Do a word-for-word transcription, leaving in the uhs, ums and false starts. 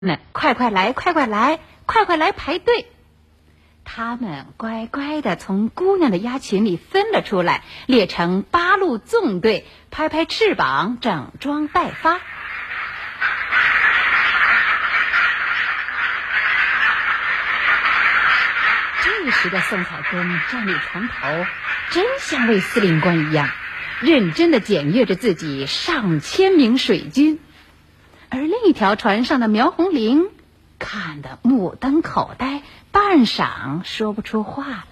们快快来，快快来，快快来排队！他们乖乖地从姑娘的鸭群里分了出来，列成八路纵队，拍拍翅膀，整装待发。这时的宋彩公站立床头，真像位司令官一样，认真地检阅着自己上千名水军。而另一条船上的苗红玲看得目瞪口呆，半晌说不出话来。